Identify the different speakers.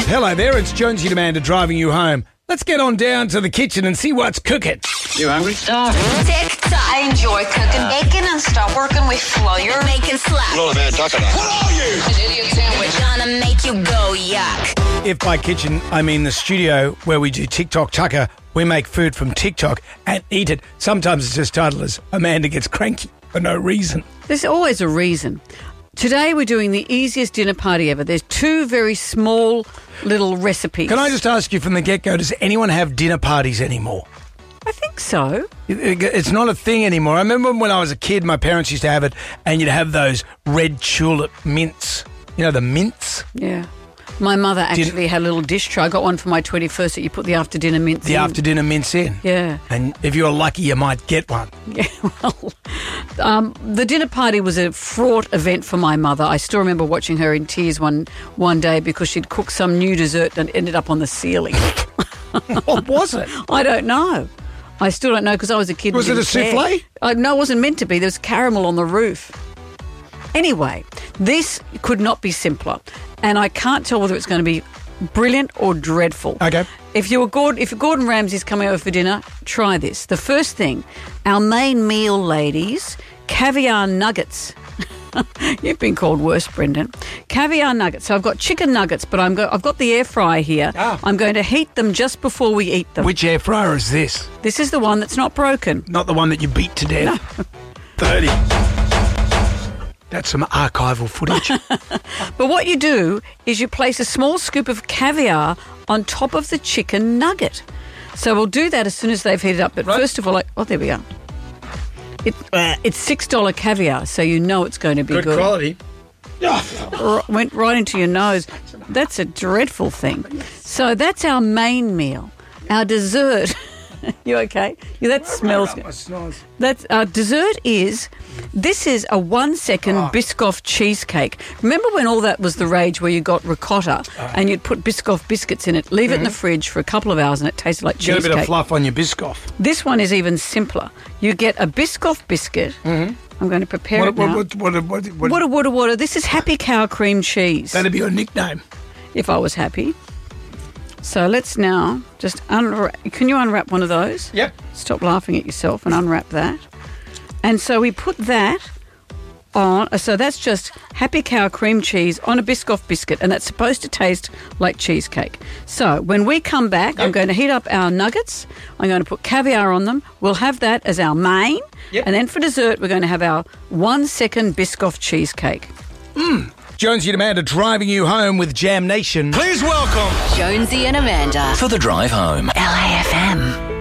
Speaker 1: Hello there, it's Jonesy and Amanda driving you home. Let's get on down to the kitchen and see what's cooking.
Speaker 2: You hungry?
Speaker 3: I enjoy cooking bacon and stop working with flour. Making slap.
Speaker 2: What are you?
Speaker 3: An idiot sandwich. Gonna make you go yuck.
Speaker 1: If by kitchen, I mean the studio where we do TikTok Tucker, we make food from TikTok and eat it. Sometimes it's just titled as Amanda Gets Cranky for no reason.
Speaker 4: There's always a reason. Today we're doing the easiest dinner party ever. There's two very small little recipes.
Speaker 1: Can I just ask you from the get-go, does anyone have dinner parties anymore?
Speaker 4: I think so.
Speaker 1: It's not a thing anymore. I remember when I was a kid, my parents used to have it, and you'd have those red tulip mints. You know, the mints?
Speaker 4: Yeah. My mother actually had a little dish tray. I got one for my 21st that you put the after-dinner mints in.
Speaker 1: The after-dinner mints in?
Speaker 4: Yeah.
Speaker 1: And if you're lucky, you might get one.
Speaker 4: Yeah, well, the dinner party was a fraught event for my mother. I still remember watching her in tears one day because she'd cooked some new dessert and ended up on the ceiling.
Speaker 1: What was it?
Speaker 4: I don't know. I still don't know because I was a kid.
Speaker 1: Was it a souffle?
Speaker 4: No, it wasn't meant to be. There was caramel on the roof. Anyway, this could not be simpler, and I can't tell whether it's going to be brilliant or dreadful.
Speaker 1: Okay.
Speaker 4: If Gordon Ramsay's coming over for dinner, try this. The first thing, our main meal, ladies, caviar nuggets. You've been called worse, Brendan. Caviar nuggets. So I've got chicken nuggets, but I've got the air fryer here.
Speaker 1: Ah.
Speaker 4: I'm going to heat them just before we eat them.
Speaker 1: Which air fryer is this?
Speaker 4: This is the one that's not broken.
Speaker 1: Not the one that you beat to death? No. 30. That's some archival footage.
Speaker 4: But what you do is you place a small scoop of caviar on top of the chicken nugget. So we'll do that as soon as they've heated up. But first of all, there we are. It's $6 caviar, so you know it's going to be good.
Speaker 1: Good quality.
Speaker 4: Went right into your nose. That's a dreadful thing. So that's our main meal. Our dessert. You okay? Yeah, that smells good. That's our dessert is. This is a 1 second Biscoff cheesecake. Remember when all that was the rage where you got ricotta and you'd put Biscoff biscuits in it, leave it in the fridge for a couple of hours and it tasted like cheesecake.
Speaker 1: Get a bit of fluff on your Biscoff.
Speaker 4: This one is even simpler. You get a Biscoff biscuit. Mm-hmm. I'm going to prepare it now. What? This is Happy Cow cream cheese.
Speaker 1: That'd be your nickname.
Speaker 4: If I was happy. So let's now just unwrap. Can you unwrap one of those?
Speaker 1: Yep.
Speaker 4: Stop laughing at yourself and unwrap that. And so we put that on. So that's just Happy Cow cream cheese on a Biscoff biscuit, and that's supposed to taste like cheesecake. So when we come back, I'm going to heat up our nuggets. I'm going to put caviar on them. We'll have that as our main.
Speaker 1: Yep.
Speaker 4: And then for dessert, we're going to have our 1 second Biscoff cheesecake.
Speaker 1: Jonesy and Amanda driving you home with Jam Nation.
Speaker 2: Please welcome
Speaker 3: Jonesy and Amanda.
Speaker 2: for the drive home.
Speaker 3: LAFM.